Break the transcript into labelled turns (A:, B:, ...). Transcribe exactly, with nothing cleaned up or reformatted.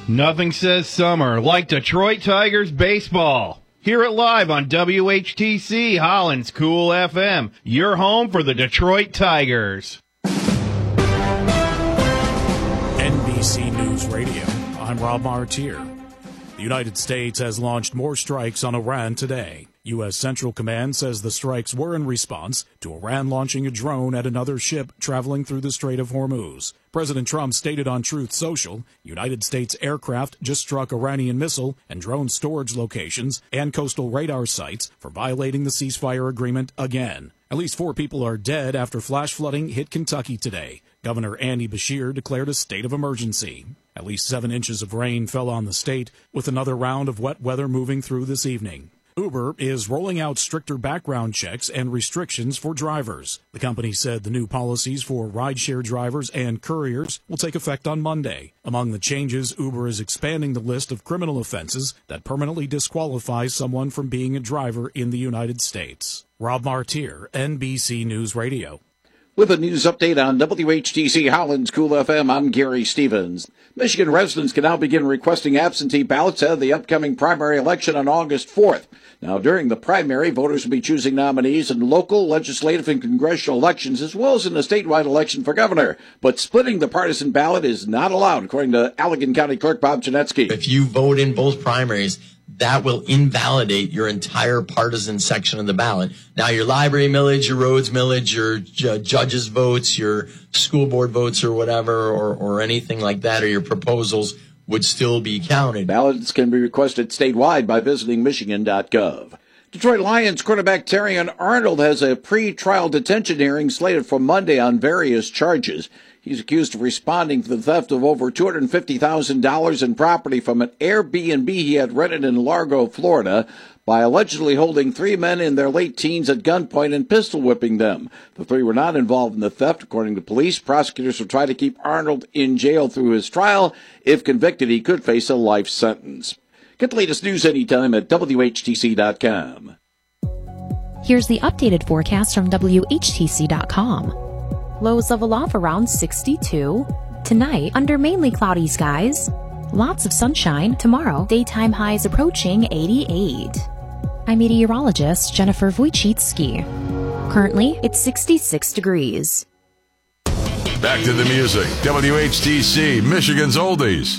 A: Nothing says summer like Detroit Tigers baseball. Hear it live on W H T C, Holland's Cool F M. Your home for the Detroit Tigers.
B: N B C News Radio. I'm Rob Martier. The United States has launched more strikes on Iran today. U S. Central Command says the strikes were in response to Iran launching a drone at another ship traveling through the Strait of Hormuz. President Trump stated on Truth Social, United States aircraft just struck Iranian missile and drone storage locations and coastal radar sites for violating the ceasefire agreement again. At least four people are dead after flash flooding hit Kentucky today. Governor Andy Beshear declared a state of emergency. At least seven inches of rain fell on the state, with another round of wet weather moving through this evening. Uber is rolling out stricter background checks and restrictions for drivers. The company said the new policies for rideshare drivers and couriers will take effect on Monday. Among the changes, Uber is expanding the list of criminal offenses that permanently disqualify someone from being a driver in the United States. Rob Martier, N B C News Radio.
C: With a news update on W H T C Holland's Cool F M, I'm Gary Stevens. Michigan residents can now begin requesting absentee ballots ahead of the upcoming primary election on August fourth. Now, during the primary, voters will be choosing nominees in local, legislative, and congressional elections, as well as in the statewide election for governor. But splitting the partisan ballot is not allowed, according to Allegan County Clerk Bob Janetsky.
D: If you vote in both primaries, that will invalidate your entire partisan section of the ballot. Now, your library millage, your roads millage, your ju- judges' votes, your school board votes or whatever, or, or anything like that, or your proposals would still be counted.
C: Ballots can be requested statewide by visiting Michigan dot gov. Detroit Lions quarterback Terrion Arnold has a pre-trial detention hearing slated for Monday on various charges. He's accused of responding to the theft of over two hundred fifty thousand dollars in property from an Airbnb he had rented in Largo, Florida, by allegedly holding three men in their late teens at gunpoint and pistol whipping them. The three were not involved in the theft, according to police. Prosecutors will try to keep Arnold in jail through his trial. If convicted, he could face a life sentence. Get the latest news anytime at W H T C dot com.
E: Here's the updated forecast from W H T C dot com. Lows level off around sixty-two. Tonight, under mainly cloudy skies. Lots of sunshine. Tomorrow, daytime highs approaching eighty-eight. I'm meteorologist Jennifer Wojcicki. Currently, it's sixty-six degrees.
F: Back to the music. W H T C, Michigan's Oldies.